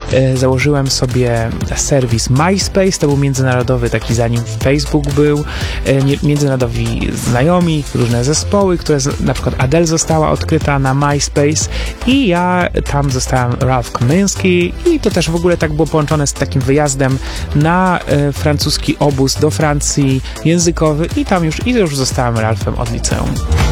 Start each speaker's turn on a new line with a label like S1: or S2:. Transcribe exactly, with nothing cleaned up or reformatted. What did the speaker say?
S1: założyłem sobie serwis MySpace, to był międzynarodowy, taki zanim Facebook był, międzynarodowi znajomi, różne zespoły, które na przykład Adele została odkryta na MySpace i ja tam zostałem Ralph Kamiński i to też w ogóle tak było połączone z takim wyjazdem na e, francuski obóz do Francji językowy i tam już, i już zostałem Ralphem od liceum.